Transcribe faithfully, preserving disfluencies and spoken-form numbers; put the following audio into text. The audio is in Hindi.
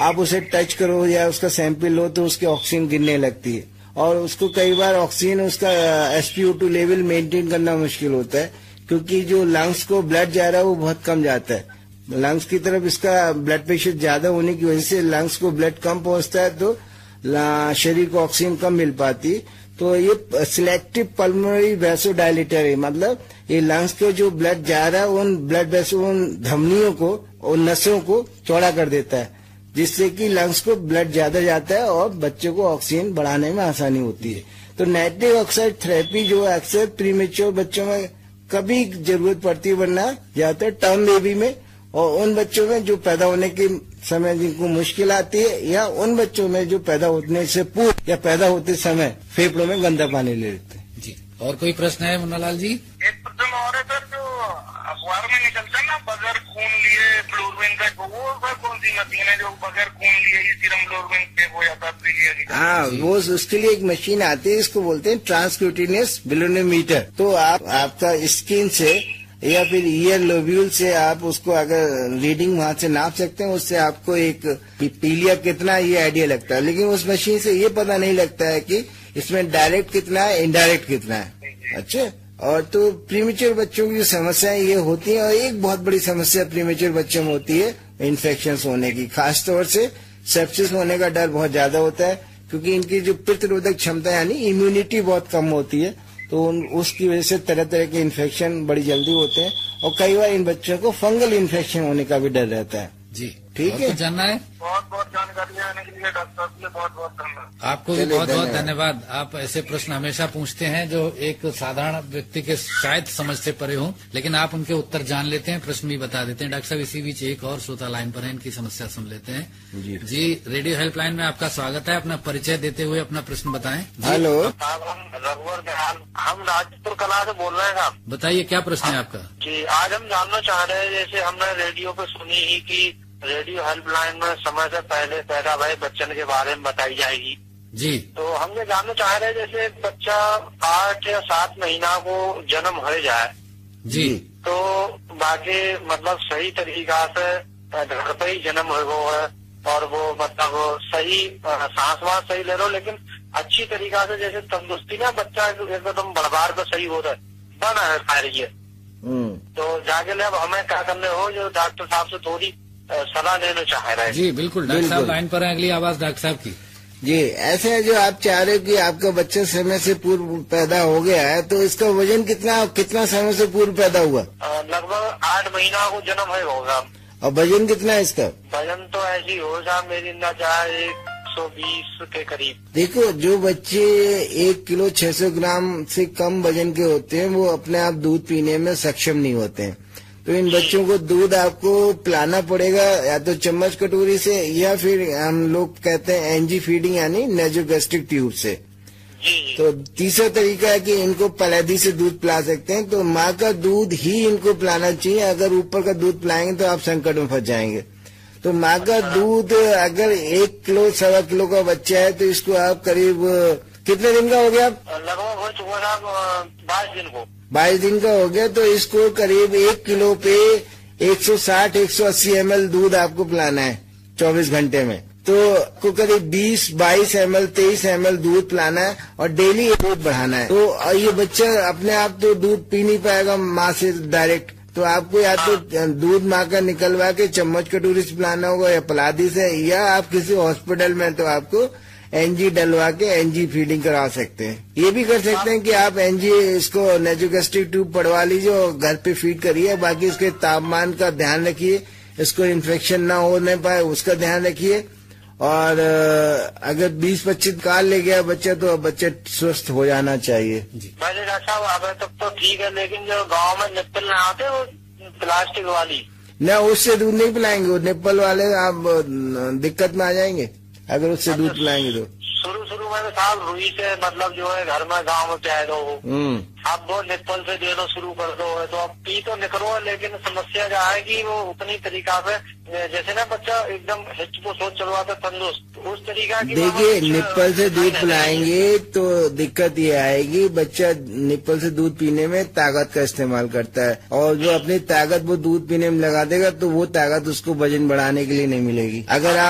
आप उसे टच करो या उसका सैंपल लो तो उसकी ऑक्सीजन गिरने लगती है, और उसको कई बार ऑक्सीजन उसका S P O two level maintain करना मुश्किल होता है, क्योंकि जो लंग्स को ब्लड जा रहा है वो बहुत कम जाता है। लंग्स की तरफ इसका ब्लड प्रेशर ज्यादा होने की वजह से लंग्स को ब्लड कम पहुंचता है, तो शरीर को ऑक्सीजन कम मिल पाती। तो ये सिलेक्टिव पल्मोनरी वैसोडाइलेटर है, मतलब ये लंग्स को जो ब्लड जा रहा है उन ब्लड वैसो उन धमनियों को और नसों को चौड़ा कर देता है, जिससे कि लंग्स को ब्लड ज्यादा जाता है और बच्चों को ऑक्सीजन बढ़ाने में आसानी होती है। तो नाइट्रिक ऑक्साइड थेरेपी जो अक्सर प्रीमेच्योर बच्चों में कभी जरूरत पड़ती है, वरना ज्यादातर टर्म बेबी में और उन बच्चों में जो पैदा होने के समय जिनको मुश्किल आती है, या उन बच्चों में जो पैदा होने से पूर्व या पैदा होते समय फेफड़ों में गंदा पानी ले लेते हैं। जी, और कोई प्रश्न है मुन्नालाल जी? एक प्रश्न और है सर, जो अखबार में निकलता है ना बगैर खून लिए फ्लोरबिन का, वो सर कौन सी मशीन है जो बगैर खून लिए ही सीरम फ्लोरबिन चेक हो जाता है? हाँ, वो उसके लिए एक मशीन आती है, इसको बोलते हैं ट्रांसक्यूटेनियस बेलोनोमीटर। तो आप आपका स्किन से या फिर ईयर लोब्यूल से आप उसको अगर रीडिंग वहां से नाप सकते हैं, उससे आपको एक पीलिया कितना ये आइडिया लगता है। लेकिन उस मशीन से ये पता नहीं लगता है कि इसमें डायरेक्ट कितना है, इनडायरेक्ट कितना है। अच्छा, और तो प्रीमेच्योर बच्चों की जो समस्याएं ये होती हैं, और एक बहुत बड़ी समस्या प्रीमेच्योर बच्चों में होती है इन्फेक्शन होने की, खासतौर से सेप्सिस होने का डर बहुत ज्यादा होता है, क्योंकि इनकी जो प्रतिरोधक क्षमता यानी इम्यूनिटी बहुत कम होती है। तो उसकी वजह से तरह तरह के इन्फेक्शन बड़ी जल्दी होते हैं, और कई बार इन बच्चों को फंगल इन्फेक्शन होने का भी डर रहता है। जी, ठीक है, जानना है? बहुत बहुत जानकारी देने के लिए डॉक्टर साहब बहुत बहुत धन्यवाद। आपको भी बहुत बहुत धन्यवाद। आप ऐसे प्रश्न हमेशा पूछते हैं जो एक साधारण व्यक्ति के शायद समझ से परे हों, लेकिन आप उनके उत्तर जान लेते हैं, प्रश्न भी बता देते हैं। डॉक्टर साहब, इसी बीच एक और श्रोता लाइन पर है, इनकी समस्या सुन लेते हैं। जी, जी रेडियो हेल्पलाइन में आपका स्वागत है। अपना परिचय देते हुए अपना प्रश्न बताएं। हेलो साहब, हम रघुवर दयाल, हम राजपुर कला से बोल रहे हैं साहब। बताइए क्या प्रश्न है आपका? जी, आज हम जानना चाह रहे हैं, जैसे हमने रेडियो पे सुनी ही कि रेडियो हेल्पलाइन में समय से पहले पैदा भये बच्चन के बारे में बताई जाएगी। जी, तो हम ये जानना चाह रहे हैं, जैसे बच्चा आठ या सात महीना को जन्म हो जाए जी, तो बाकी मतलब सही तरीका से घर पे ही जन्म हो है, और वो मतलब सही सांस वास सही ले लो, लेकिन अच्छी तरीका से जैसे तंदुरुस्ती ना बच्चा एकदम बढ़वार पे सही हो रहा है, बना है सारी है। तो जाके ले अब हमें क्या करने हो, जो डॉक्टर साहब से थोड़ी सलाह लेना चाह रहे हैं। जी बिल्कुल, डॉक्टर साहब लाइन पर है, अगली आवाज डॉक्टर साहब की। जी, ऐसे है जो आप चाह रहे हो कि आपका बच्चा समय से पूर्व पैदा हो गया है, तो इसका वजन कितना कितना समय से पूर्व पैदा हुआ? लगभग आठ महीना को जन्म है होगा। और वजन कितना है इसका? वजन तो ऐसी होगा मेरी ना चाहे एक सौ बीस के करीब। देखो, जो बच्चे एक किलो छह सौ ग्राम से कम वजन के होते हैं वो अपने आप दूध पीने में सक्षम नहीं होते हैं। तो इन बच्चों को दूध आपको पिलाना पड़ेगा, या तो चम्मच कटोरी से, या फिर हम लोग कहते हैं एनजी फीडिंग यानी नेजोगैस्ट्रिक ट्यूब से। तो तीसरा तरीका है कि इनको पलैदी से दूध पिला सकते हैं। तो माँ का दूध ही इनको पिलाना चाहिए। अगर ऊपर का दूध पिलाएंगे तो आप संकट में फंस जाएंगे। तो माँ का दूध अगर एक किलो सवा किलो का बच्चा है तो इसको आप करीब कितने दिन का हो गया? लगभग हो चुका बाईस दिन को। बाईस दिन का हो गया, तो इसको करीब एक किलो पे एक सौ साठ एक सौ अस्सी एम एल दूध आपको पिलाना है चौबीस घंटे में। तो आपको करीब बीस बाईस एम एल तेईस एम एल दूध पिलाना है और डेली दूध बढ़ाना है। तो ये बच्चा अपने आप तो दूध पी नहीं पाएगा माँ से डायरेक्ट, तो आपको या तो दूध माँ का निकलवा के चम्मच कटोरी से पिलाना होगा, या पलादी से, या आप किसी हॉस्पिटल में तो आपको एनजी डलवा के एनजी फीडिंग करा सकते हैं। ये भी कर सकते हैं कि आप एनजी इसको नेजोगैस्ट्रिक ट्यूब पड़वा लीजिए और घर पे फीड करिए। बाकी इसके तापमान का ध्यान रखिए, इसको इन्फेक्शन ना होने पाए उसका ध्यान रखिए। और अगर बीस पच्चीस काल ले गया बच्चा तो बच्चा स्वस्थ हो जाना चाहिए। पहले डॉक्टर साहब अब तक तो ठीक है, लेकिन जो गांव में निप्पल ना आते वो प्लास्टिक वाली, न उससे दूध नहीं पिलाएंगे। वो निप्पल वाले आप दिक्कत में आ जाएंगे अगर उससे दूध पिलाएंगे तो। शुरू शुरू में साहब रुई से मतलब जो है घर में गांव में चाहे दो, अब वो निप्पल से देना शुरू कर दो, तो अब पी तो निकलो, लेकिन समस्या क्या है कि वो उतनी तरीका से जैसे ना बच्चा एकदम हिच को सोच चलवाता तंदुरुस्त उस तरीका की। देखिए, निप्पल से दूध पिलाएंगे तो दिक्कत ये आएगी, बच्चा निप्पल से दूध पीने में ताकत का इस्तेमाल करता है, और जो अपनी ताकत वो दूध पीने में लगा देगा तो वो ताकत उसको वजन बढ़ाने के लिए नहीं मिलेगी। अगर आप